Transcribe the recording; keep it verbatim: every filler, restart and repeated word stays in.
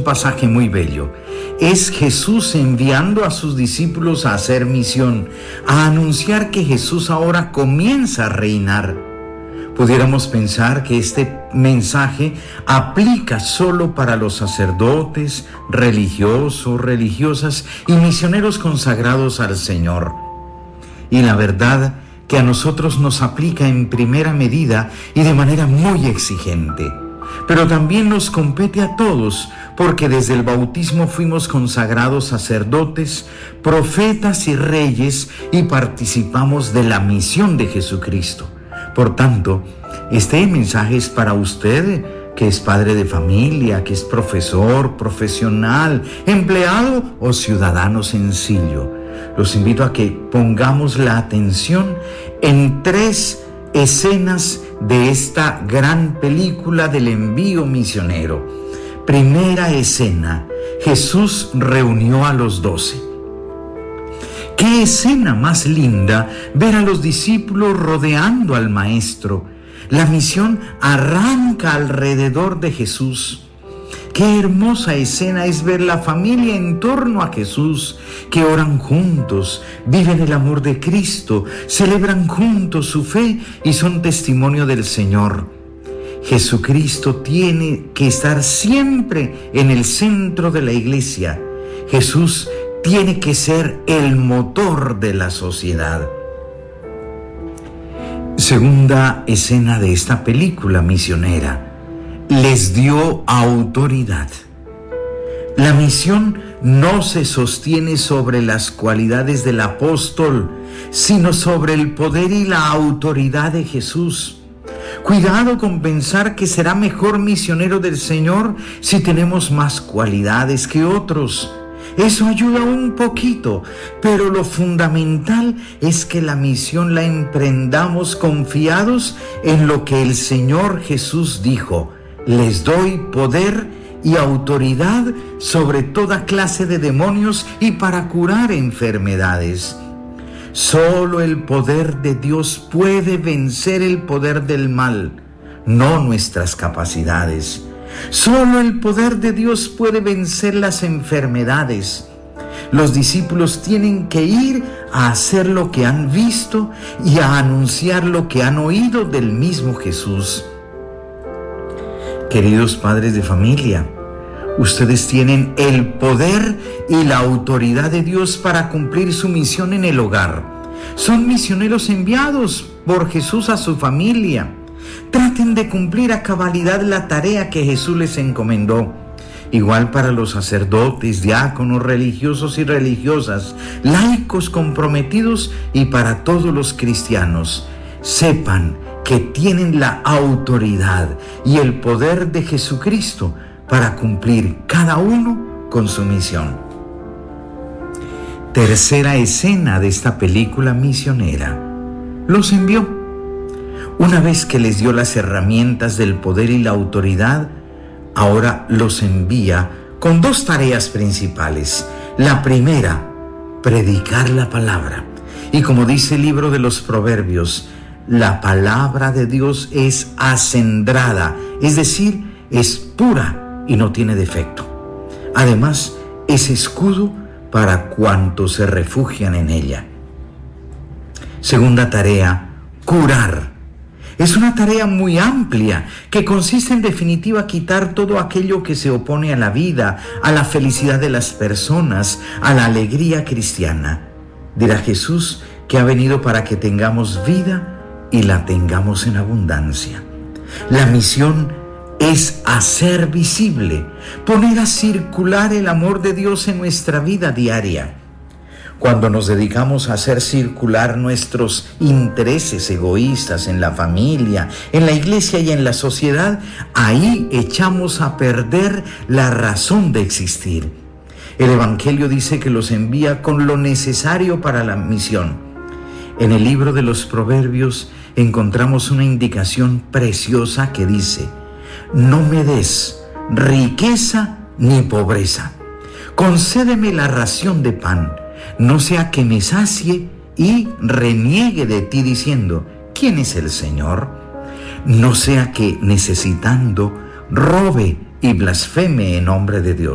un pasaje muy bello. Es Jesús enviando a sus discípulos a hacer misión, a anunciar que Jesús ahora comienza a reinar. Pudiéramos pensar que este mensaje aplica solo para los sacerdotes, religiosos, religiosas y misioneros consagrados al Señor. Y la verdad que a nosotros nos aplica en primera medida y de manera muy exigente. Pero también nos compete a todos, porque desde el bautismo fuimos consagrados sacerdotes, profetas y reyes y participamos de la misión de Jesucristo. Por tanto, este mensaje es para usted, que es padre de familia, que es profesor, profesional, empleado o ciudadano sencillo. Los invito a que pongamos la atención en tres escenas de esta gran película del envío misionero. Primera escena: Jesús reunió a los doce. ¡Qué escena más linda! Ver a los discípulos rodeando al Maestro. La misión arranca alrededor de Jesús. Qué hermosa escena es ver la familia en torno a Jesús, que oran juntos, viven el amor de Cristo, celebran juntos su fe y son testimonio del Señor. Jesucristo tiene que estar siempre en el centro de la iglesia. Jesús tiene que ser el motor de la sociedad. Segunda escena de esta película misionera: les dio autoridad. La misión no se sostiene sobre las cualidades del apóstol, sino sobre el poder y la autoridad de Jesús. Cuidado con pensar que será mejor misionero del Señor si tenemos más cualidades que otros. Eso ayuda un poquito, pero lo fundamental es que la misión la emprendamos confiados en lo que el Señor Jesús dijo: les doy poder y autoridad sobre toda clase de demonios y para curar enfermedades. Solo el poder de Dios puede vencer el poder del mal, no nuestras capacidades. Solo el poder de Dios puede vencer las enfermedades. Los discípulos tienen que ir a hacer lo que han visto y a anunciar lo que han oído del mismo Jesús. Queridos padres de familia, ustedes tienen el poder y la autoridad de Dios para cumplir su misión en el hogar. Son misioneros enviados por Jesús a su familia. Traten de cumplir a cabalidad la tarea que Jesús les encomendó. Igual para los sacerdotes, diáconos, religiosos y religiosas, laicos comprometidos y para todos los cristianos. Sepan que tienen la autoridad y el poder de Jesucristo para cumplir cada uno con su misión. Tercera escena de esta película misionera: los envió. Una vez que les dio las herramientas del poder y la autoridad, ahora los envía con dos tareas principales. La primera, predicar la palabra. Y como dice el libro de los Proverbios, la palabra de Dios es acendrada, es decir, es pura y no tiene defecto. Además, es escudo para cuantos se refugian en ella. Segunda tarea, curar. Es una tarea muy amplia que consiste en definitiva quitar todo aquello que se opone a la vida, a la felicidad de las personas, a la alegría cristiana. Dirá Jesús que ha venido para que tengamos vida y la tengamos en abundancia. La misión es hacer visible, poner a circular el amor de Dios en nuestra vida diaria. Cuando nos dedicamos a hacer circular nuestros intereses egoístas en la familia, en la iglesia y en la sociedad, ahí echamos a perder la razón de existir. El Evangelio dice que los envía con lo necesario para la misión. En el libro de los Proverbios encontramos una indicación preciosa que dice: no me des riqueza ni pobreza, concédeme la ración de pan, no sea que me sacie y reniegue de ti diciendo: ¿quién es el Señor? No sea que necesitando robe y blasfeme en nombre de Dios.